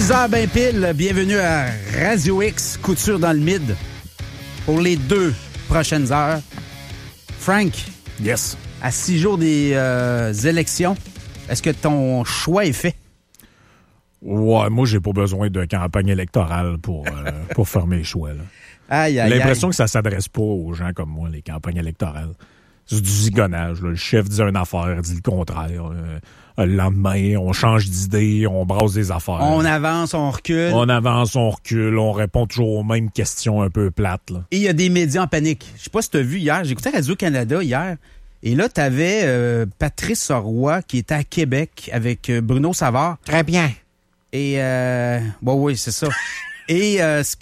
6h ben pile, bienvenue à Radio X, Couture dans le Mid. Pour les 2 prochaines heures. Frank. Yes. À 6 jours des élections, est-ce que ton choix est fait? Ouais, moi, j'ai pas besoin de campagne électorale pour faire mes choix. Là. Aïe, aïe, J'ai l'impression aïe. que ça s'adresse pas aux gens comme moi, les campagnes électorales. C'est du zigonnage. Là. Le chef dit une affaire, dit le contraire. Le lendemain, on change d'idée, on brasse des affaires. On avance, on recule. On avance, on recule, on répond toujours aux mêmes questions un peu plates. Là. Et il y a des médias en panique. Je sais pas si tu as vu hier. J'écoutais Radio-Canada hier. Et là, tu avais Patrice Roy qui était à Québec avec Bruno Savard. Très bien. Et, bon, oui, c'est ça. Et,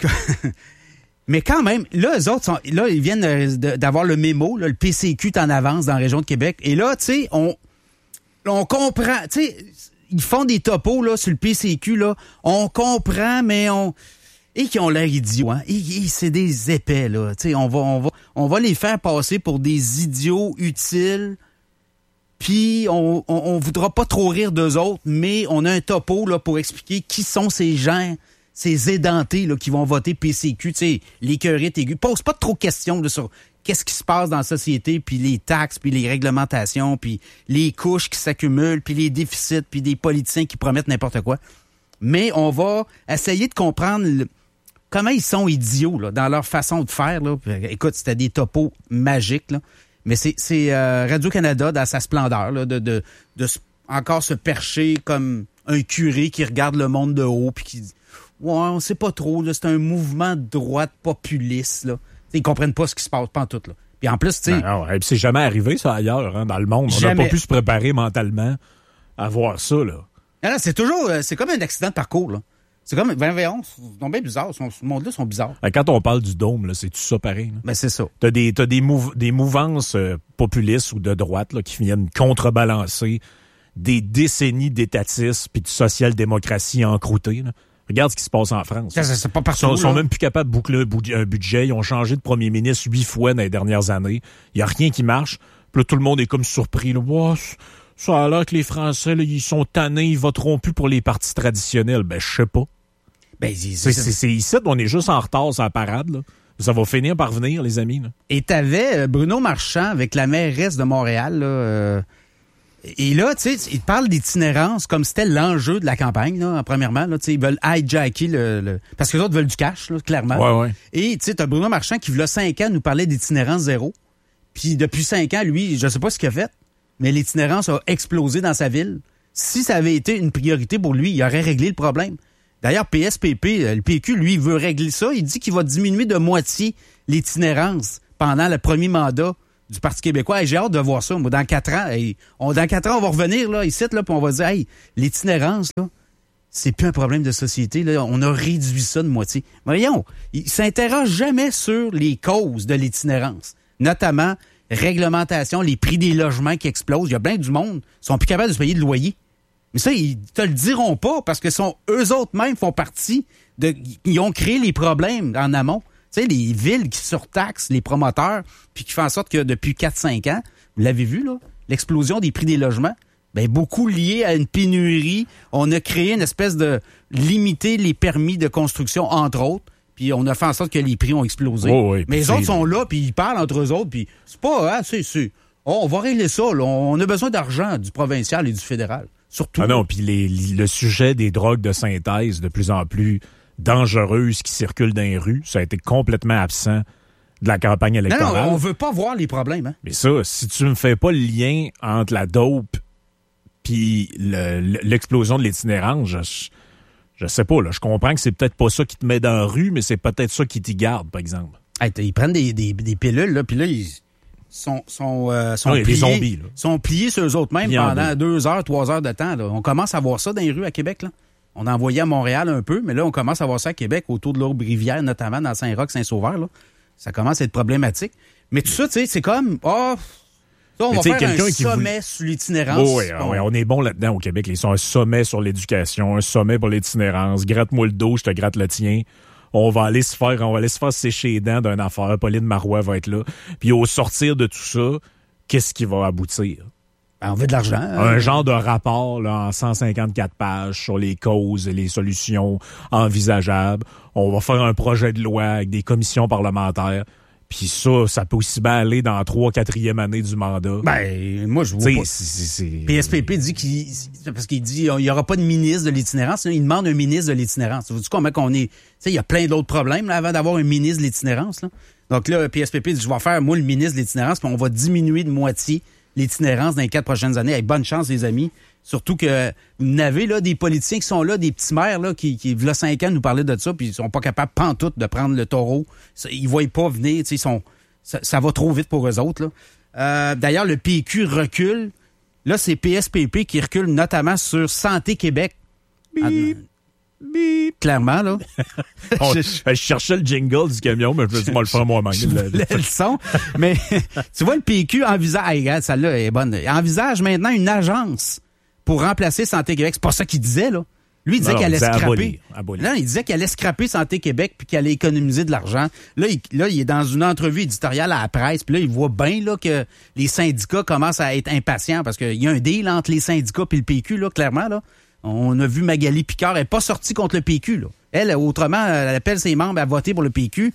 mais quand même, là, eux autres, là, ils viennent d'avoir le mémo, là, le PCQ est en avance dans la région de Québec. Et là, tu sais, on comprend, tu sais, ils font des topos, là, sur le PCQ, là. On comprend, mais et qui ont l'air idiots, hein. Et c'est des épais, là. Tu sais, on va les faire passer pour des idiots utiles. Puis on voudra pas trop rire d'eux autres, mais on a un topo là pour expliquer qui sont ces gens, ces édentés là qui vont voter PCQ, tu sais, l'écœurite aiguë. Pose pas trop de questions là, sur qu'est-ce qui se passe dans la société, puis les taxes, puis les réglementations, puis les couches qui s'accumulent, puis les déficits, puis des politiciens qui promettent n'importe quoi. Mais on va essayer de comprendre comment ils sont idiots là, dans leur façon de faire. Là. Écoute, c'était des topos magiques, là. Mais c'est Radio-Canada dans sa splendeur, là, de encore se percher comme un curé qui regarde le monde de haut puis qui dit « Ouais, on sait pas trop, là, c'est un mouvement de droite populiste. » là. T'sais, ils comprennent pas ce qui se passe, pantoute. Là. Puis en plus, tu sais... c'est jamais arrivé, ça, ailleurs, hein, dans le monde. On n'a pas pu se préparer mentalement à voir ça, là. Non, c'est toujours... c'est comme un accident de parcours, là. C'est comme 2021, c'est bien bizarre. Ce monde-là sont bizarres. Quand on parle du dôme, là, c'est tout ça pareil. Là. Ben, c'est ça. T'as des mouvances populistes ou de droite là, qui viennent contrebalancer des décennies d'étatisme puis de social-démocratie encroûtée. Là. Regarde ce qui se passe en France. C'est pas partout. Ils sont même plus capables de boucler un budget. Ils ont changé de premier ministre 8 fois dans les dernières années. Il n'y a rien qui marche. Puis là, tout le monde est comme surpris. Là. Wow, ça a l'air que les Français, là, ils sont tannés, ils voteront plus pour les partis traditionnels. Ben, je sais pas. Ben, c'est ici, on est juste en retard sur la parade. Là. Ça va finir par venir, les amis. Là. Et t'avais Bruno Marchand avec la mairesse de Montréal. Là, et là, tu sais, il parle d'itinérance comme c'était l'enjeu de la campagne, là, premièrement. Là, ils veulent hijacker parce que les autres veulent du cash, là, clairement. Ouais. Et tu sais, t'as Bruno Marchand qui, il y a 5 ans, nous parlait d'itinérance zéro. Puis depuis 5 ans, lui, je sais pas ce qu'il a fait, mais l'itinérance a explosé dans sa ville. Si ça avait été une priorité pour lui, il aurait réglé le problème. D'ailleurs, PSPP, le PQ, lui, il veut régler ça. Il dit qu'il va diminuer de moitié l'itinérance pendant le premier mandat du Parti québécois. Et j'ai hâte de voir ça. Moi, dans 4 ans, on va revenir là, ici, là, puis on va dire, hey, l'itinérance, là, c'est plus un problème de société. Là. On a réduit ça de moitié. Voyons, il s'interroge jamais sur les causes de l'itinérance, notamment réglementation, les prix des logements qui explosent. Il y a plein du monde qui sont plus capables de se payer de loyer. Mais ça, ils te le diront pas parce que eux autres même font partie ils ont créé les problèmes en amont. Tu sais, les villes qui surtaxent les promoteurs puis qui font en sorte que depuis 4-5 ans, vous l'avez vu, là, l'explosion des prix des logements, ben beaucoup lié à une pénurie. On a créé une espèce de limiter les permis de construction, entre autres, puis on a fait en sorte que les prix ont explosé. Oui, mais les autres sont là, puis ils parlent entre eux autres, puis c'est pas... Hein, on va régler ça, là. On a besoin d'argent du provincial et du fédéral. Surtout. Ah non, puis le sujet des drogues de synthèse de plus en plus dangereuses qui circulent dans les rues, ça a été complètement absent de la campagne électorale. Non, on veut pas voir les problèmes. Hein? Mais ça, si tu me fais pas le lien entre la dope puis l'explosion de l'itinérance, je sais pas, là. Je comprends que c'est peut-être pas ça qui te met dans la rue, mais c'est peut-être ça qui t'y garde, par exemple. Hey, ils prennent des pilules, là, puis là, ils... sont pliés, des zombies, là. Sont pliés sur eux autres mêmes pendant 2 heures, 3 heures de temps. Là. On commence à voir ça dans les rues à Québec. Là. On en voyait à Montréal un peu, mais là, on commence à voir ça à Québec, autour de l'Aube-Rivière, notamment dans Saint-Roch, Saint-Sauveur. Là. Ça commence à être problématique. Mais tout ça, tu sais, c'est comme... ça, on va faire un sommet sur l'itinérance. Oui, on est bon là-dedans au Québec. Ils sont un sommet sur l'éducation, un sommet pour l'itinérance. Gratte-moi le dos, je te gratte le tien. On va aller se faire sécher les dents d'une affaire. Pauline Marois va être là. Puis au sortir de tout ça, qu'est-ce qui va aboutir? Ben, on veut de l'argent. Un genre de rapport là, en 154 pages sur les causes et les solutions envisageables. On va faire un projet de loi avec des commissions parlementaires. Puis ça peut aussi bien aller dans la 3e, 4e année du mandat. Ben, moi, je vois pas. PSPP dit parce qu'il dit il n'y aura pas de ministre de l'itinérance. Il demande un ministre de l'itinérance. Vous dites comment qu'on est... Tu sais, il y a plein d'autres problèmes là, avant d'avoir un ministre de l'itinérance. Là. Donc là, PSPP dit je vais faire, moi, le ministre de l'itinérance, puis on va diminuer de moitié l'itinérance dans les 4 prochaines années. Avec bonne chance, les amis. Surtout que vous n'avez là des politiciens qui sont là, des petits maires là, qui il y a 5 ans, nous parlaient de ça, puis ils sont pas capables, pantoute, de prendre le taureau. Ils voient pas venir, ça va trop vite pour eux autres. Là. D'ailleurs, le PQ recule. Là, c'est PSPP qui recule notamment sur Santé Québec. Bip. Bip. Clairement, là. Je cherchais le jingle du camion, mais je me suis dit, moi, le faire moi-même. Le son. Mais tu vois, le PQ envisage, celle-là est bonne, envisage maintenant une agence pour remplacer Santé Québec. C'est pas ça qu'il disait, là. Lui, il disait qu'elle allait scraper. Abolir. Là, il disait qu'elle allait scraper Santé Québec puis qu'elle allait économiser de l'argent. Là, il est dans une entrevue éditoriale à la presse, puis là, il voit bien là, que les syndicats commencent à être impatients parce qu'il y a un deal entre les syndicats et le PQ, là, clairement, là. On a vu Magali Picard, elle n'est pas sortie contre le PQ, là. Elle, autrement, elle appelle ses membres à voter pour le PQ.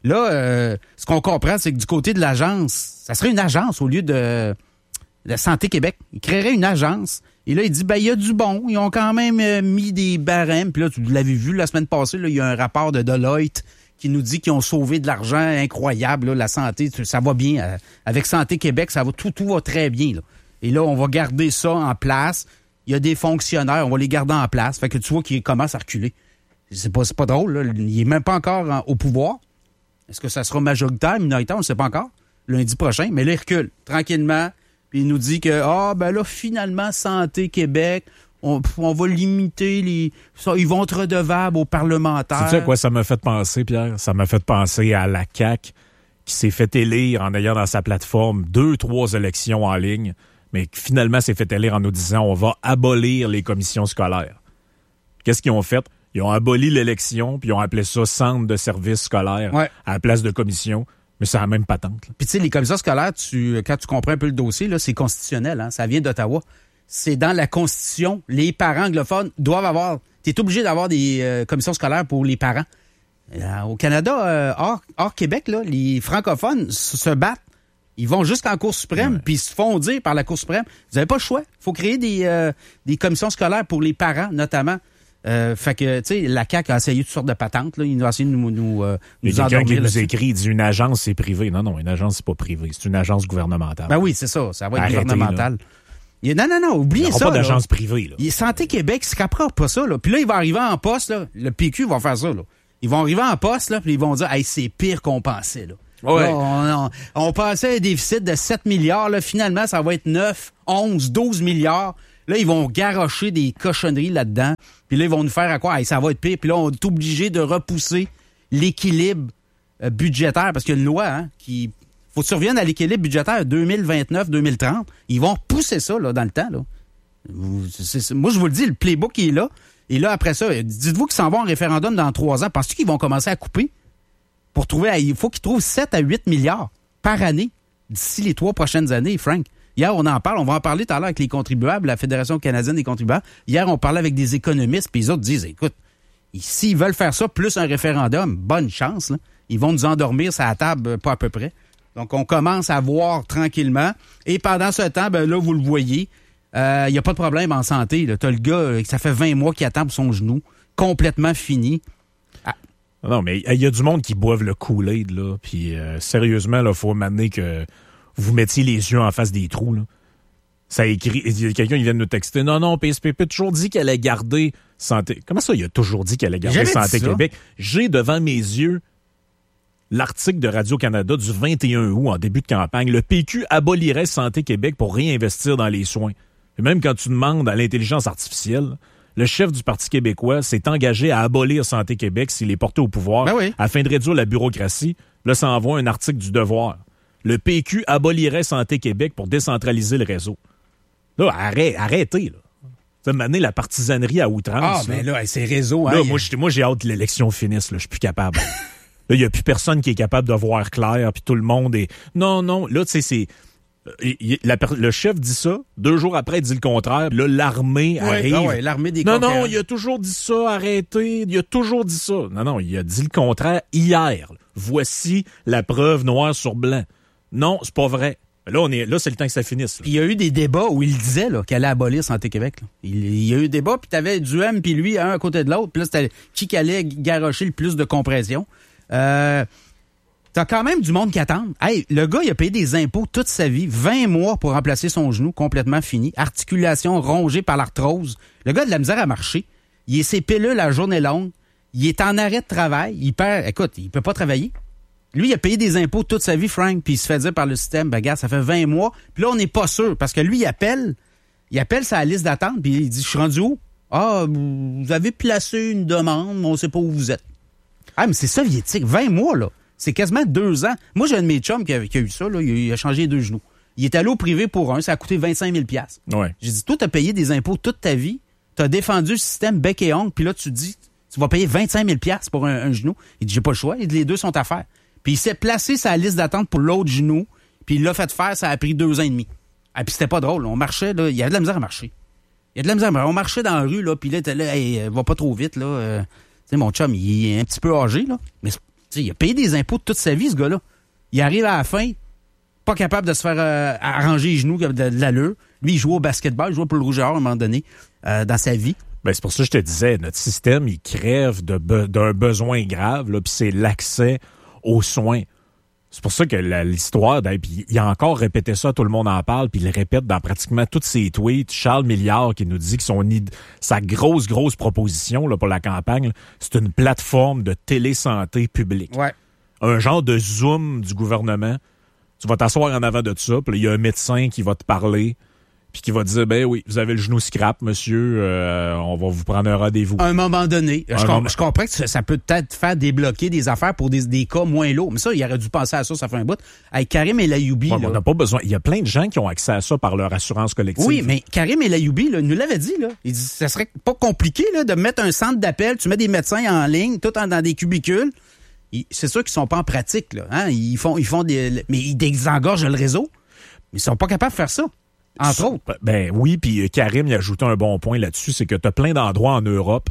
Là, ce qu'on comprend, c'est que du côté de l'agence, ça serait une agence au lieu de Santé Québec. Il créerait une agence. Et là, il dit, il y a du bon. Ils ont quand même mis des barèmes. Puis là, tu l'avais vu la semaine passée, là, il y a un rapport de Deloitte qui nous dit qu'ils ont sauvé de l'argent incroyable. Là, la santé, ça va bien. Avec Santé Québec, ça va tout va très bien. Là. Et là, on va garder ça en place. Il y a des fonctionnaires, on va les garder en place. Fait que tu vois qu'ils commencent à reculer. C'est pas drôle. Là. Il n'est même pas encore au pouvoir. Est-ce que ça sera majoritaire, minoritaire? On ne sait pas encore. Lundi prochain. Mais là, il recule tranquillement. Puis il nous dit que, là, finalement, Santé Québec, on va limiter ils vont être redevables aux parlementaires. Tu sais à quoi ça m'a fait penser, Pierre? Ça m'a fait penser à la CAQ qui s'est fait élire en ayant dans sa plateforme 2-3 élections en ligne, mais qui finalement s'est fait élire en nous disant on va abolir les commissions scolaires. Qu'est-ce qu'ils ont fait? Ils ont aboli l'élection, puis ils ont appelé ça centre de services scolaires à la place de commission. Mais c'est la même patente. Là. Puis tu sais, les commissions scolaires, quand tu comprends un peu le dossier, là, c'est constitutionnel, hein, ça vient d'Ottawa. C'est dans la Constitution. Les parents anglophones doivent avoir... Tu es obligé d'avoir des commissions scolaires pour les parents. Au Canada, hors Québec, là, les francophones se battent. Ils vont jusqu'en Cour suprême, puis ils se font dire par la Cour suprême, vous n'avez pas le choix. Il faut créer des commissions scolaires pour les parents, notamment. Fait que, tu sais, la CAQ a essayé toutes sortes de patentes, là. Ils ont essayé de nous quelqu'un qui nous écrit, il dit une agence, c'est privé. Non, une agence, c'est pas privé. C'est une agence gouvernementale. Ben oui, c'est ça. Ça va être gouvernemental. Non, oubliez ça. Il n'y aura pas d'agence privée, là. Santé Québec, se scrapera pas ça, là. Puis là, il va arriver en poste, là. Le PQ va faire ça, là. Ils vont arriver en poste, là, puis ils vont dire, hey, c'est pire qu'on pensait, là. Ouais. Là, on pensait à un déficit de 7 milliards, là. Finalement, ça va être 9, 11, 12 milliards. Là, ils vont garrocher des cochonneries là-dedans. Puis là, ils vont nous faire à quoi? Hey, ça va être pire. Puis là, on est obligé de repousser l'équilibre budgétaire parce qu'il y a une loi qui... Faut que tu reviennes à l'équilibre budgétaire 2029-2030. Ils vont pousser ça là, dans le temps. Là. Moi, je vous le dis, le playbook est là. Et là, après ça, dites-vous qu'ils s'en vont en référendum dans 3 ans. Penses-tu qu'ils vont commencer à couper? Pour trouver... Il faut qu'ils trouvent 7 à 8 milliards par année d'ici les 3 prochaines années, Frank. Hier, on en parle. On va en parler tout à l'heure avec les contribuables, la Fédération canadienne des contribuables. Hier, on parlait avec des économistes, puis les autres disent, écoute, s'ils veulent faire ça, plus un référendum, bonne chance. Là. Ils vont nous endormir sur la table, pas à peu près. Donc, on commence à voir tranquillement. Et pendant ce temps, là, vous le voyez, il n'y a pas de problème en santé. Tu as le gars, ça fait 20 mois qu'il attend pour son genou, complètement fini. Non, mais il y a du monde qui boivent le Kool-Aid, là. Puis, sérieusement, il faut m'amener que vous mettiez les yeux en face des trous, là. Ça écrit, quelqu'un qui vient de nous texter, non, PSPP a toujours dit qu'elle allait garder Santé. Comment ça, il a toujours dit qu'elle allait garder Santé Québec? J'ai devant mes yeux l'article de Radio-Canada du 21 août, en début de campagne. Le PQ abolirait Santé Québec pour réinvestir dans les soins. Et même quand tu demandes à l'intelligence artificielle, le chef du Parti québécois s'est engagé à abolir Santé Québec s'il est porté au pouvoir afin de réduire la bureaucratie. Là, ça envoie un article du Devoir. Le PQ abolirait Santé Québec pour décentraliser le réseau. Là, arrêtez, là. Ça m'a amené la partisanerie à outrance. Ah, mais là, ces réseaux... Là, moi, j'ai hâte que l'élection finisse, là. Je suis plus capable. Là, il n'y a plus personne qui est capable de voir clair, puis tout le monde est... Non, là, tu sais, Le chef dit ça, 2 jours après, il dit le contraire. Là, l'armée arrive. L'armée des Non, conquérants. il a toujours dit ça, arrêtez. Il a toujours dit ça. Non, il a dit le contraire hier. Voici la preuve noir sur blanc. Non, c'est pas vrai. Là, c'est le temps que ça finisse. Puis il y a eu des débats où il disait qu'il allait abolir Santé Québec. Là. Il y a eu des débats, puis t'avais Duhem puis lui, un à côté de l'autre. Puis là, c'était qui allait garrocher le plus de compression. T'as quand même du monde qui attend. Hey, le gars, il a payé des impôts toute sa vie, 20 mois pour remplacer son genou, complètement fini. Articulation rongée par l'arthrose. Le gars a de la misère à marcher. Il est ses pilules la journée longue. Il est en arrêt de travail. Il peut pas travailler. Lui, il a payé des impôts toute sa vie, Frank, puis il se fait dire par le système, regarde, ça fait 20 mois. Puis là, on n'est pas sûr, parce que lui, il appelle sa liste d'attente, puis il dit, je suis rendu où? Ah, vous avez placé une demande, mais on sait pas où vous êtes. Ah, mais c'est soviétique, 20 mois, là. C'est quasiment 2 ans. Moi, j'ai un de mes chums qui a eu ça, là, il a changé les 2 genoux. Il est allé au privé pour un, ça a coûté 25 000 $. Ouais. J'ai dit, toi, t'as payé des impôts toute ta vie, t'as défendu le système bec et ongle, puis là, tu dis, tu vas payer 25 000 $ pour un genou. Il dit, j'ai pas le choix, les 2 sont à faire. Puis il s'est placé sa liste d'attente pour l'autre genou, puis il l'a fait faire, ça a pris 2 ans et demi. Ah, puis c'était pas drôle, on marchait, là, il y avait de la misère à marcher. Il y a de la misère, on marchait dans la rue, là, puis là, t'es là, hey, va pas trop vite, là. Tu sais, mon chum, il est un petit peu âgé, là, mais il a payé des impôts toute sa vie, ce gars-là. Il arrive à la fin, pas capable de se faire arranger les genoux de l'allure. Lui, il jouait au basketball, il jouait pour le Rouge et Or à un moment donné, dans sa vie. Ben, c'est pour ça que je te disais, notre système, il crève d'un besoin grave, là, puis c'est l'accès aux soins. C'est pour ça que l'histoire, puis il a encore répété ça, tout le monde en parle, puis il le répète dans pratiquement tous ses tweets. Charles Milliard qui nous dit que sa grosse proposition là, pour la campagne, là, c'est une plateforme de télésanté publique. Ouais. Un genre de Zoom du gouvernement. Tu vas t'asseoir en avant de ça, puis il y a un médecin qui va te parler, puis qui va te dire, ben oui, vous avez le genou scrap, monsieur, on va vous prendre un rendez-vous. À un moment donné, je comprends que ça peut peut-être faire débloquer des affaires pour des cas moins lourds. Mais ça, il aurait dû penser à ça fait un bout. Avec Karim El-Ayoumi... on n'a pas besoin. Il y a plein de gens qui ont accès à ça par leur assurance collective. Oui, mais Karim El-Ayoumi nous l'avait dit. Là. Il dit, ça serait pas compliqué là, de mettre un centre d'appel, tu mets des médecins en ligne, tout dans des cubicules. C'est sûr qu'ils sont pas en pratique. Là, hein? Ils font mais ils désengorgent le réseau. Mais ils sont pas capables de faire ça. Entre autres. Ben oui, puis Karim il a ajouté un bon point là-dessus, c'est que tu as plein d'endroits en Europe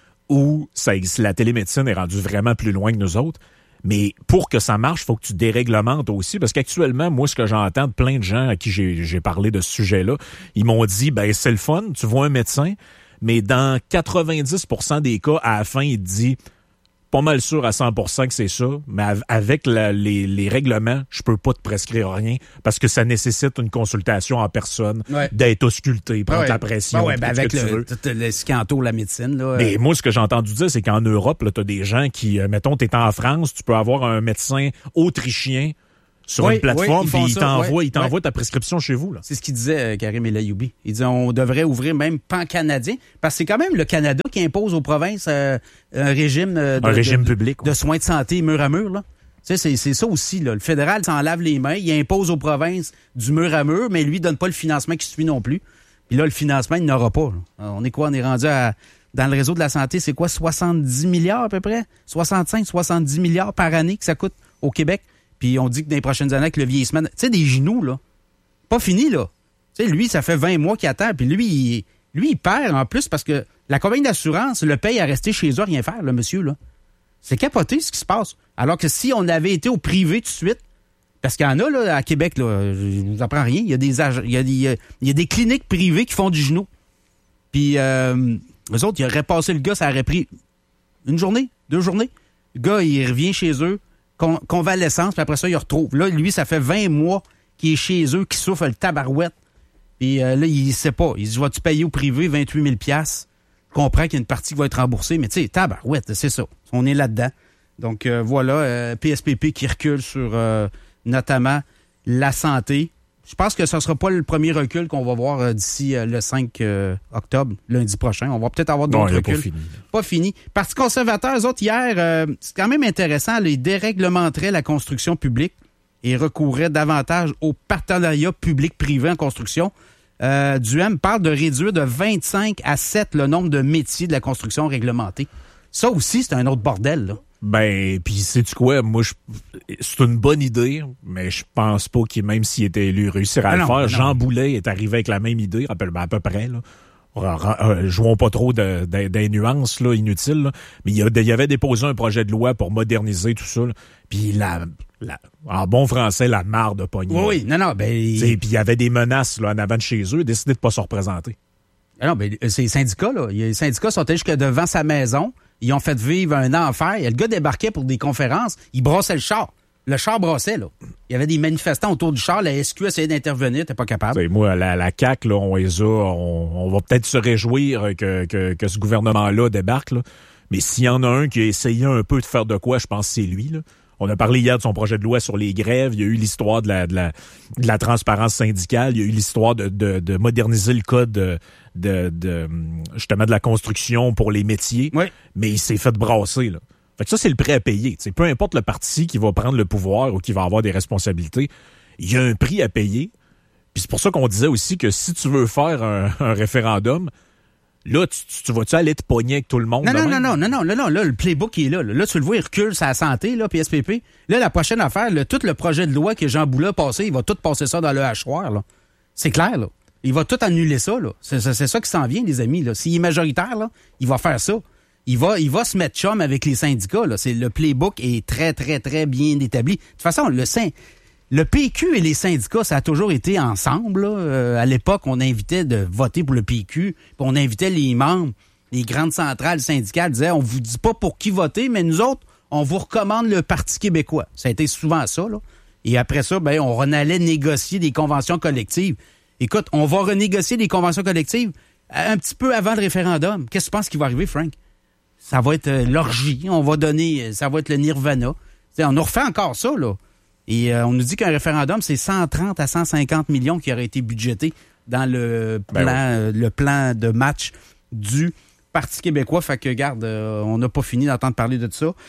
où la télémédecine est rendue vraiment plus loin que nous autres. Mais pour que ça marche, il faut que tu déréglementes aussi. Parce qu'actuellement, moi, ce que j'entends de plein de gens à qui j'ai parlé de ce sujet-là, ils m'ont dit, ben c'est le fun, tu vois un médecin, mais dans 90% des cas, à la fin, il te dit... Pas mal sûr à 100% que c'est ça, mais avec les règlements, je peux pas te prescrire rien parce que ça nécessite une consultation en personne, d'être ausculté, prendre la pression. Avec ce qui entoure la médecine. Là, Mais moi, ce que j'ai entendu dire, c'est qu'en Europe, tu as des gens qui, mettons, t'es en France, tu peux avoir un médecin autrichien sur une plateforme, puis il t'envoie ta prescription chez vous. Là. C'est ce qu'il disait, Karim El-Ayoumi. Il disait on devrait ouvrir même pan-canadien, parce que c'est quand même le Canada qui impose aux provinces un régime public, de soins de santé mur à mur. Là. Tu sais, c'est ça aussi. Là. Le fédéral s'en lave les mains, il impose aux provinces du mur à mur, mais lui, il donne pas le financement qui suit non plus. Puis là, le financement, il n'aura pas. Là. On est quoi? On est rendu dans le réseau de la santé, c'est quoi? 70 milliards à peu près? 65-70 milliards par année que ça coûte au Québec. Puis on dit que dans les prochaines années, avec le vieillissement... Tu sais, des genoux, là, pas fini, là. Tu sais, lui, ça fait 20 mois qu'il attend. Puis lui, il perd en plus parce que la compagnie d'assurance le paye à rester chez eux à rien faire, le monsieur, là. C'est capoté ce qui se passe. Alors que si on avait été au privé tout de suite, parce qu'il y en a, là, à Québec, là, je vous apprends rien, il y a des cliniques privées qui font du genou. Puis eux autres, ils auraient passé le gars, ça aurait pris 1 journée, 2 journées. Le gars, il revient chez eux, convalescence, puis après ça, il retrouve. Là, lui, ça fait 20 mois qu'il est chez eux, qu'il souffre le tabarouette. Puis là, il sait pas. Il dit, vas-tu payer au privé 28 000 $? Je comprends qu'il y a une partie qui va être remboursée, mais tu sais, tabarouette, c'est ça. On est là-dedans. Donc, voilà, PSPP qui recule sur notamment la santé. Je pense que ce ne sera pas le premier recul qu'on va voir d'ici le 5 octobre, lundi prochain. On va peut-être avoir d'autres reculs. Pas fini. Parti conservateur, eux autres, hier, c'est quand même intéressant, ils déréglementeraient la construction publique et recourraient davantage au partenariat public-privé en construction. Duhem parle de réduire de 25 à 7 le nombre de métiers de la construction réglementée. Ça aussi, c'est un autre bordel, là. Ben, puis sais-tu quoi? Moi, c'est une bonne idée, mais je pense pas qu'il, même s'il était élu, réussirait à le faire. Jean Boulet est arrivé avec la même idée, à peu près, là. Jouons pas trop des nuances là, inutiles, là. Mais il y avait déposé un projet de loi pour moderniser tout ça. Puis en bon français, la marde de pognon. Oui, non, puis il y avait des menaces là, en avant de chez eux, décidé de pas se représenter. Non, c'est les syndicats, là. Les syndicats sont allés jusque devant sa maison. Ils ont fait vivre un enfer. Le gars débarquait pour des conférences. Il brassait le char. Le char brassait, là. Il y avait des manifestants autour du char. La SQ essayait d'intervenir. T'es pas capable. T'sais, moi, la CAQ, là, on va peut-être se réjouir que ce gouvernement-là débarque, là. Mais s'il y en a un qui a essayé un peu de faire de quoi, je pense que c'est lui, là. On a parlé hier de son projet de loi sur les grèves. Il y a eu l'histoire de la transparence syndicale. Il y a eu l'histoire de moderniser le code justement de la construction pour les métiers. Oui. Mais il s'est fait brasser, là. Fait que ça, c'est le prix à payer. T'sais, peu importe le parti qui va prendre le pouvoir ou qui va avoir des responsabilités, il y a un prix à payer. Puis c'est pour ça qu'on disait aussi que si tu veux faire un référendum, là, tu vas-tu aller te pogner avec tout le monde? Non, là, le playbook il est là. Là, tu le vois, il recule sa santé, là, puis SPP. Là, la prochaine affaire, tout le projet de loi que Jean Boulet a passé, il va tout passer ça dans le hachoir, là. C'est clair, là. Il va tout annuler ça, là. C'est ça qui s'en vient, les amis, là. S'il est majoritaire, là, il va faire ça. Il va se mettre chum avec les syndicats, là. Le playbook est très, très, très bien établi. De toute façon, le PQ et les syndicats, ça a toujours été ensemble, là. À l'époque, on invitait de voter pour le PQ, puis on invitait les membres, les grandes centrales syndicales, disaient, on vous dit pas pour qui voter, mais nous autres, on vous recommande le Parti québécois. Ça a été souvent ça, là. Et après ça, on allait négocier des conventions collectives. Écoute, on va renégocier des conventions collectives un petit peu avant le référendum. Qu'est-ce que tu penses qui va arriver, Frank? Ça va être l'orgie. Ça va être le nirvana. T'sais, on nous refait encore ça, là. Et on nous dit qu'un référendum, c'est 130 à 150 millions qui auraient été budgétés dans le plan de match du Parti québécois. Fait que, regarde, on n'a pas fini d'entendre parler de ça.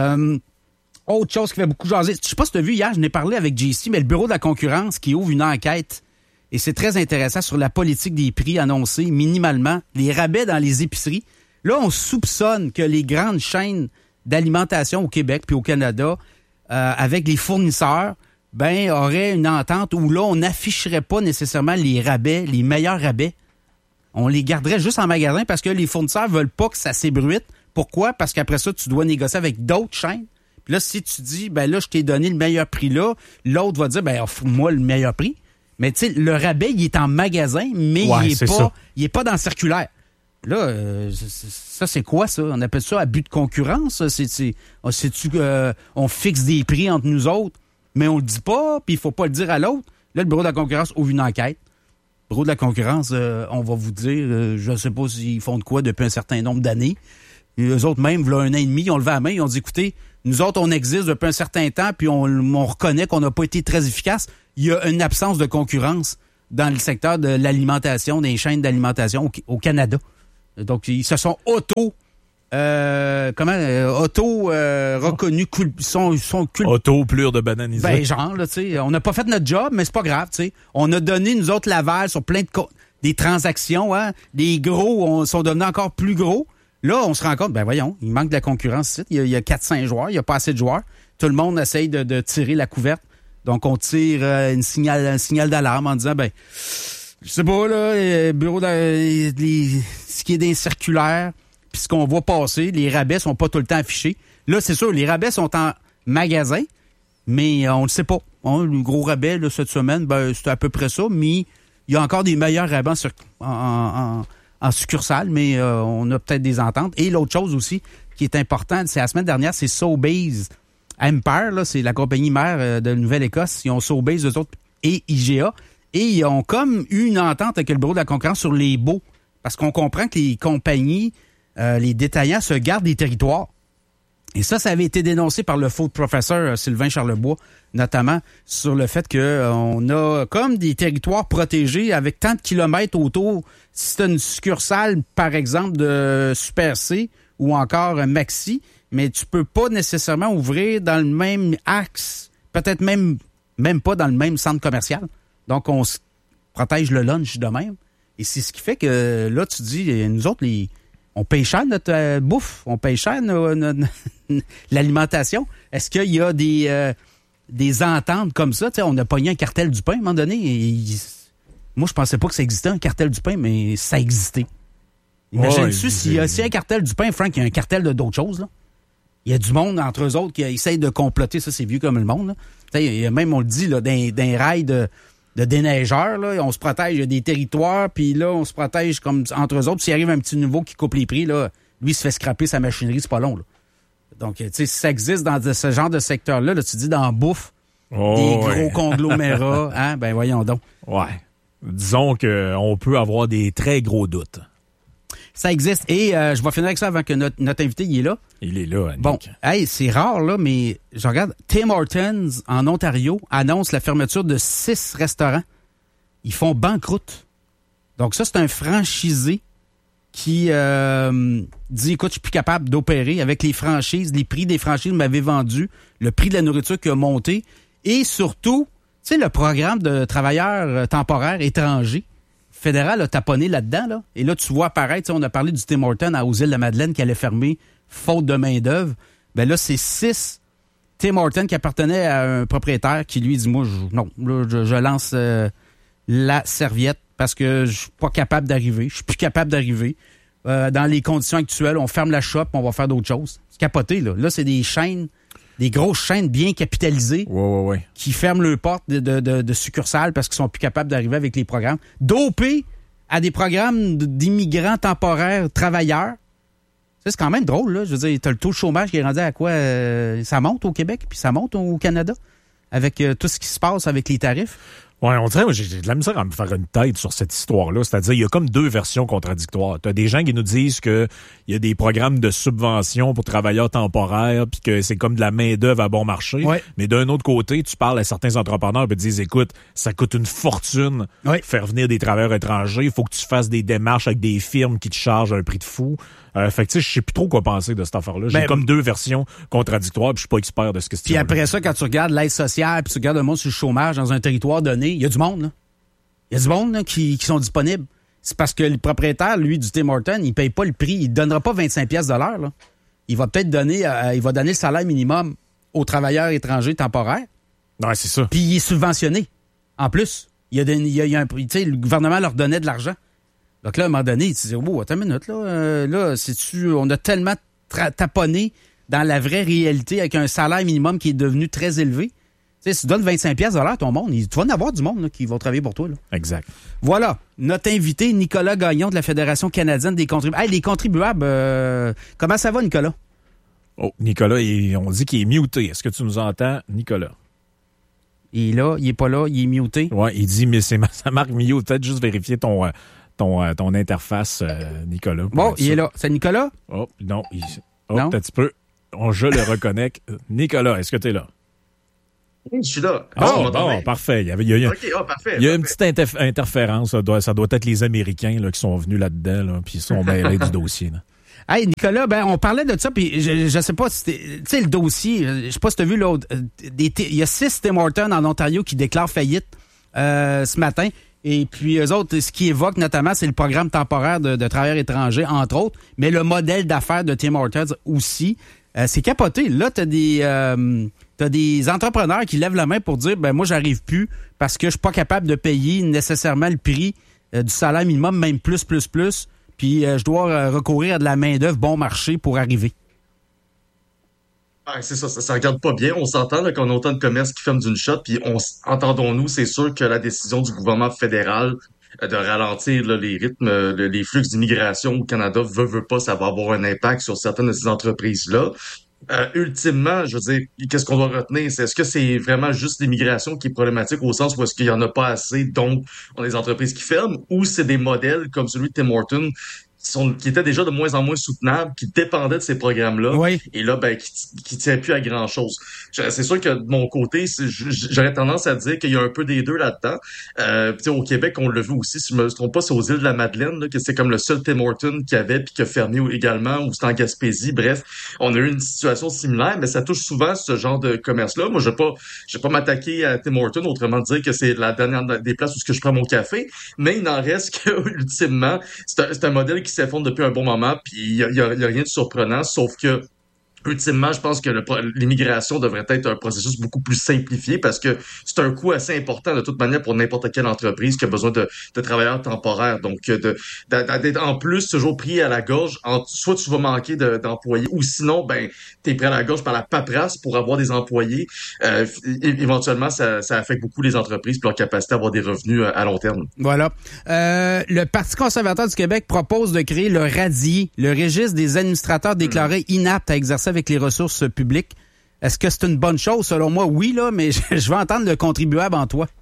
Autre chose qui fait beaucoup jaser. Je sais pas si tu as vu hier, je n'ai parlé avec JC, mais le Bureau de la concurrence qui ouvre une enquête, et c'est très intéressant, sur la politique des prix annoncés minimalement, les rabais dans les épiceries. Là, on soupçonne que les grandes chaînes d'alimentation au Québec puis au Canada, avec les fournisseurs, auraient une entente où là, on n'afficherait pas nécessairement les rabais, les meilleurs rabais. On les garderait juste en magasin parce que les fournisseurs veulent pas que ça s'ébruite. Pourquoi? Parce qu'après ça, tu dois négocier avec d'autres chaînes. Puis là, si tu dis, là, je t'ai donné le meilleur prix là, l'autre va dire, offre-moi le meilleur prix. Mais tu sais, le rabais, il est en magasin, mais il est pas dans le circulaire. Là, ça, c'est quoi, ça? On appelle ça abus de concurrence? On fixe des prix entre nous autres, mais on le dit pas, puis il faut pas le dire à l'autre. Là, le Bureau de la concurrence ouvre une enquête. Le Bureau de la concurrence, on va vous dire, je ne sais pas s'ils font de quoi depuis un certain nombre d'années. Et eux autres, même, il y a 1 an et demi, ils ont levé la main, ils ont dit, écoutez, nous autres, on existe depuis un certain temps, puis on reconnaît qu'on n'a pas été très efficace. Il y a une absence de concurrence dans le secteur de l'alimentation, des chaînes d'alimentation au Canada. Donc, ils se sont reconnus, auto-plure de bananisés. Genre, là, tu sais, on n'a pas fait notre job, mais c'est pas grave, tu sais. On a donné, nous autres, l'aval sur plein des transactions, hein. Les gros sont devenus encore plus gros. Là, on se rend compte, voyons, il manque de la concurrence ici. Il y a 4-5 joueurs, il n'y a pas assez de joueurs. Tout le monde essaye de tirer la couverte. Donc, on tire un signal d'alarme en disant, je sais pas, là, bureau ce qui est des circulaires, puis ce qu'on voit passer, les rabais sont pas tout le temps affichés. Là, c'est sûr, les rabais sont en magasin, mais on le sait pas. Le gros rabais, là, cette semaine, c'est à peu près ça, mais il y a encore des meilleurs rabais en succursale, mais on a peut-être des ententes. Et l'autre chose aussi qui est importante, c'est la semaine dernière, c'est Sobeys Empire, là, c'est la compagnie mère de Nouvelle-Écosse. Ils ont Sobeys, eux autres, et IGA. Et ils ont comme eu une entente avec le Bureau de la concurrence sur les baux. Parce qu'on comprend que les compagnies, les détaillants se gardent des territoires. Et ça avait été dénoncé par le food professeur Sylvain Charlebois, notamment sur le fait qu'on a comme des territoires protégés avec tant de kilomètres autour. Si c'est une succursale, par exemple, de Super C ou encore un Maxi, mais tu peux pas nécessairement ouvrir dans le même axe, peut-être même pas dans le même centre commercial. Donc, on protège le lunch de même. Et c'est ce qui fait que là, tu dis, nous autres, on paye cher notre bouffe, on paye cher l'alimentation. Est-ce qu'il y a des ententes comme ça. T'sais, on a pogné un cartel du pain à un moment donné. Moi, je pensais pas que ça existait, un cartel du pain, mais ça existait. Imagine-tu s'il y a un cartel du pain, Frank, il y a un cartel de d'autres choses, là. Il y a du monde entre eux autres qui essaye de comploter, ça c'est vieux comme le monde. Il y a même, on le dit, là, d'un rail de déneigeurs, là, on se protège, il y a des territoires, puis là, on se protège comme entre eux autres. S'il arrive un petit nouveau qui coupe les prix, là, lui, il se fait scraper sa machinerie, c'est pas long. Là. Donc, tu sais, si ça existe dans ce genre de secteur-là, là, tu dis dans la bouffe, des gros conglomérats, hein, ben voyons donc. Ouais. Disons qu'on peut avoir des très gros doutes. Ça existe. Et je vais finir avec ça avant que notre invité il est là. Il est là, Annick. Bon, hey, c'est rare, là, mais je regarde. Tim Hortons, en Ontario, annonce la fermeture de 6 restaurants. Ils font banqueroute. Donc ça, c'est un franchisé qui dit, écoute, je suis plus capable d'opérer avec les franchises. Les prix des franchises m'avaient vendu. Le prix de la nourriture qui a monté. Et surtout, tu sais, le programme de travailleurs temporaires étrangers. Fédéral a taponné là-dedans, là. Et là, tu vois apparaître, on a parlé du Tim Hortons aux Îles-de-la-Madeleine qui allait fermer faute de main-d'œuvre. Ben là, c'est 6 Tim Hortons qui appartenaient à un propriétaire qui lui dit, moi, je lance la serviette parce que je suis pas capable d'arriver. Je suis plus capable d'arriver. Dans les conditions actuelles, on ferme la shop, on va faire d'autres choses. C'est capoté, là. Là, c'est des chaînes, des grosses chaînes bien capitalisées qui ferment leurs portes de succursales parce qu'ils sont plus capables d'arriver avec les programmes. Dopés à des programmes d'immigrants temporaires travailleurs. Ça, c'est quand même drôle, là. Je veux dire, t'as le taux de chômage qui est rendu à quoi? Ça monte au Québec, puis ça monte au Canada avec tout ce qui se passe avec les tarifs. Ouais, on dirait, moi, j'ai de la misère à me faire une tête sur cette histoire-là. C'est-à-dire, il y a comme 2 versions contradictoires. T'as des gens qui nous disent que il y a des programmes de subvention pour travailleurs temporaires, puis que c'est comme de la main-d'œuvre à bon marché. Ouais. Mais d'un autre côté, tu parles à certains entrepreneurs, puis ils te disent, écoute, ça coûte une fortune faire venir des travailleurs étrangers. Il faut que tu fasses des démarches avec des firmes qui te chargent un prix de fou. Fait que tu sais, je sais plus trop quoi penser de cette affaire-là. J'ai comme 2 versions contradictoires, puis je suis pas expert de ce que c'est. Puis après ça, quand tu regardes l'aide sociale, puis tu regardes le monde sur le chômage dans un territoire donné, il y a du monde, là. Il y a du monde là, qui sont disponibles. C'est parce que le propriétaire, lui, du Tim Hortons, il paye pas le prix. Il donnera pas 25$ de l'heure, là. Il va peut-être donner le salaire minimum aux travailleurs étrangers temporaires. Ouais, c'est ça. Puis il est subventionné. En plus, le gouvernement leur donnait de l'argent. Donc là, à un moment donné, tu dis, oh, attends une minute, là, on a tellement taponné dans la vraie réalité avec un salaire minimum qui est devenu très élevé. Tu sais, si tu donnes 25$ de l'heure à ton monde, tu vas en avoir du monde là, qui va travailler pour toi. Là. Exact. Voilà, notre invité, Nicolas Gagnon de la Fédération canadienne des contribuables. Hey, les contribuables, comment ça va, Nicolas? Oh, Nicolas, on dit qu'il est muté. Est-ce que tu nous entends, Nicolas? Il est là, il est pas là, il est muté. Ouais, il dit, mais ça marque mute. Peut-être juste vérifier ton interface, Nicolas. Bon, il est là. C'est Nicolas? Oh, non. Un petit peu. Je le reconnecte. Nicolas, est-ce que tu es là? Oui, je suis là. Bon, parfait. Il y a, parfait. Il y a une petite interférence. Ça doit être les Américains là, qui sont venus là-dedans, là, puis ils sont mêlés du dossier. Là. Hey, Nicolas, on parlait de ça, puis je sais pas si tu sais, le dossier, je sais pas si tu as vu l'autre. Il y a 6 Tim Hortons en Ontario qui déclarent faillite ce matin. Et puis, eux autres, ce qu'ils évoquent notamment, c'est le programme temporaire de travailleurs étrangers, entre autres, mais le modèle d'affaires de Tim Hortons aussi. C'est capoté. Là, t'as des entrepreneurs qui lèvent la main pour dire, moi, j'arrive plus parce que je suis pas capable de payer nécessairement le prix du salaire minimum, même plus. Puis, je dois recourir à de la main-d'œuvre bon marché pour arriver. C'est ça regarde pas bien. On s'entend là, qu'on a autant de commerces qui ferment d'une shot, puis entendons-nous, c'est sûr que la décision du gouvernement fédéral de ralentir là, les rythmes, les flux d'immigration au Canada, veut pas, ça va avoir un impact sur certaines de ces entreprises-là. Ultimement, je veux dire, qu'est-ce qu'on doit retenir? Est-ce que c'est vraiment juste l'immigration qui est problématique au sens où est-ce qu'il y en a pas assez, donc on a des entreprises qui ferment, ou c'est des modèles comme celui de Tim Hortons qui étaient déjà de moins en moins soutenables, qui dépendaient de ces programmes-là, et là, qui tient plus à grand-chose. C'est sûr que de mon côté, j'aurais tendance à dire qu'il y a un peu des deux là-dedans. Au Québec, on l'a vu aussi, si je me trompe pas, c'est aux Îles-de-la-Madeleine, là, que c'est comme le seul Tim Hortons qu'il y avait, puis qui a fermé également, ou c'est en Gaspésie. Bref, on a eu une situation similaire, mais ça touche souvent ce genre de commerce-là. Moi, je vais pas m'attaquer à Tim Hortons, autrement dire que c'est la dernière des places où je prends mon café, mais il n'en reste que, ultimement, c'est un modèle qui s'effondre depuis un bon moment, puis il y a rien de surprenant, sauf que ultimement, je pense que l'immigration devrait être un processus beaucoup plus simplifié parce que c'est un coût assez important de toute manière pour n'importe quelle entreprise qui a besoin de travailleurs temporaires. Donc, d'être en plus toujours pris à la gorge, soit tu vas manquer d'employés ou sinon, ben, t'es pris à la gorge par la paperasse pour avoir des employés. Éventuellement, ça affecte beaucoup les entreprises pour leur capacité à avoir des revenus à long terme. Voilà. Le Parti conservateur du Québec propose de créer le RADI, le registre des administrateurs déclarés inaptes à exercer avec les ressources publiques. Est-ce que c'est une bonne chose? Selon moi, oui, là, mais je veux entendre le contribuable en toi.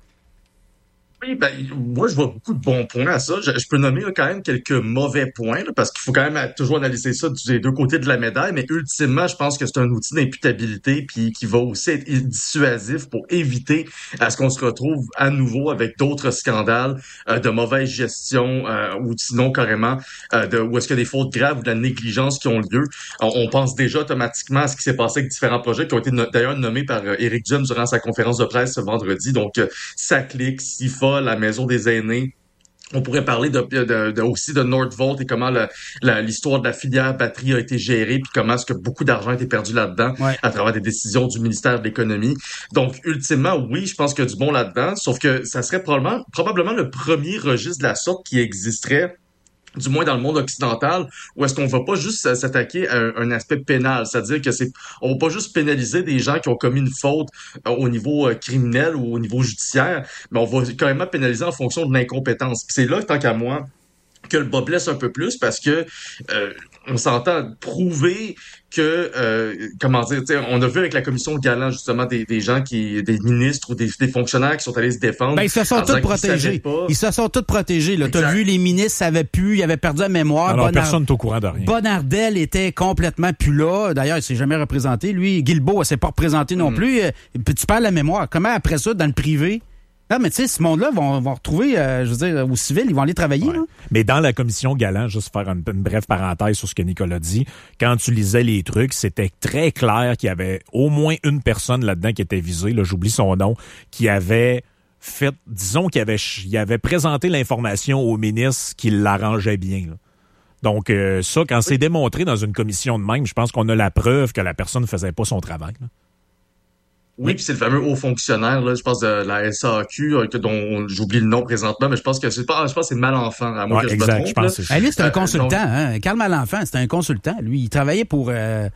Oui, ben, moi, je vois beaucoup de bons points à ça. Je peux nommer là, quand même quelques mauvais points, là, parce qu'il faut quand même toujours analyser ça des deux côtés de la médaille, mais ultimement, je pense que c'est un outil d'imputabilité puis qui va aussi être dissuasif pour éviter à ce qu'on se retrouve à nouveau avec d'autres scandales de mauvaise gestion ou sinon carrément où est-ce qu'il y a des fautes graves ou de la négligence qui ont lieu. On pense déjà automatiquement à ce qui s'est passé avec différents projets qui ont été d'ailleurs nommés par Éric Duhem durant sa conférence de presse ce vendredi. Donc, ça clique, SIFA, la maison des aînés. On pourrait parler aussi de Nordvolt et comment l'histoire de la filière batterie a été gérée, puis comment est-ce que beaucoup d'argent a été perdu là-dedans à travers des décisions du ministère de l'Économie. Donc, ultimement, oui, je pense qu'il y a du bon là-dedans, sauf que ça serait probablement le premier registre de la sorte qui existerait, du moins dans le monde occidental, où est-ce qu'on va pas juste s'attaquer à un aspect pénal, c'est-à-dire que on va pas juste pénaliser des gens qui ont commis une faute au niveau criminel ou au niveau judiciaire, mais on va carrément pénaliser en fonction de l'incompétence. Puis c'est là, tant qu'à moi, que le bas blesse un peu plus parce que on s'entend prouver que comment dire, on a vu avec la commission de Galland justement des gens des ministres ou des fonctionnaires qui sont allés se défendre. Ben ils se sont tous protégés. Ils se sont tous protégés là. T'as vu, les ministres savaient plus, ils avaient perdu la mémoire. Alors personne n'est au courant de rien. Bonnardel était complètement plus là. D'ailleurs, il s'est jamais représenté. Lui, Guilbeault, il s'est pas représenté non plus. Puis tu perds la mémoire. Comment après ça, dans le privé? Ah, mais tu sais, ce monde-là vont retrouver, je veux dire, au civil, ils vont aller travailler. Ouais. Là. Mais dans la commission Galland, juste faire une brève parenthèse sur ce que Nicolas dit, quand tu lisais les trucs, c'était très clair qu'il y avait au moins une personne là-dedans qui était visée, là, j'oublie son nom, qui avait fait, disons qu'il avait présenté l'information au ministre qui l'arrangeait bien. Là. Donc ça, quand c'est démontré dans une commission de même, je pense qu'on a la preuve que la personne ne faisait pas son travail. Là. Oui, puis c'est le fameux haut fonctionnaire, là, je pense de la SAQ, dont j'oublie le nom présentement, mais je pense que c'est Malenfant, à moins que je me trompe. Je pense que lui, c'est un consultant, hein. Karl Malenfant, c'est un consultant. Lui, il travaillait pour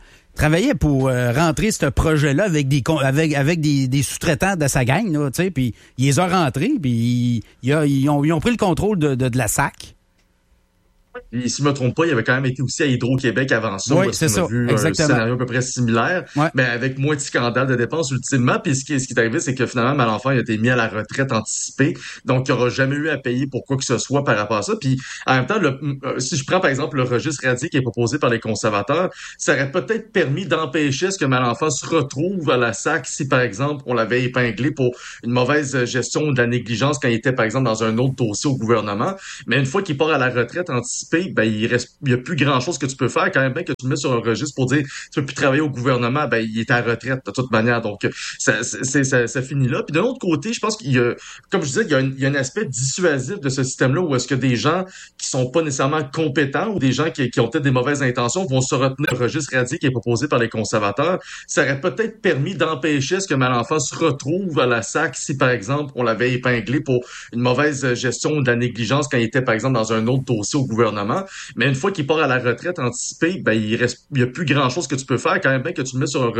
rentrer ce projet-là avec des sous-traitants de sa gang, là, tu sais, puis il les a rentrés, puis ils ont pris le contrôle de la SAC. Et si je me trompe pas, il avait quand même été aussi à Hydro-Québec avant ça. Oui, c'est ça, vu exactement. Un scénario à peu près similaire, mais avec moins de scandales de dépenses ultimement. Puis ce qui est arrivé, c'est que finalement, Malenfant il a été mis à la retraite anticipée. Donc, il n'aura jamais eu à payer pour quoi que ce soit par rapport à ça. Puis en même temps, si je prends par exemple le registre RADI qui est proposé par les conservateurs, ça aurait peut-être permis d'empêcher ce que Malenfant se retrouve à la SAC si, par exemple, on l'avait épinglé pour une mauvaise gestion ou de la négligence quand il était, par exemple, dans un autre dossier au gouvernement. Mais une fois qu'il part à la retraite anticipée, ben il y a plus grand chose que tu peux faire quand même bien que tu le mets sur un registre pour dire tu peux plus travailler au gouvernement, ben il est à la retraite de toute manière, donc ça finit là. Puis de l'autre côté, je pense qu'il y a, comme je disais, il y a un aspect dissuasif de ce système-là où est-ce que des gens qui sont pas nécessairement compétents ou des gens qui ont peut-être des mauvaises intentions vont se retenir au registre RADI qui est proposé par les conservateurs. Ça aurait peut-être permis d'empêcher ce que Malenfant se retrouve à la SAC si par exemple on l'avait épinglé pour une mauvaise gestion ou de la négligence quand il était par exemple dans un autre dossier au gouvernement. Mais une fois qu'il part à la retraite anticipée, ben il y a plus grand chose que tu peux faire quand même bien que tu le mets sur un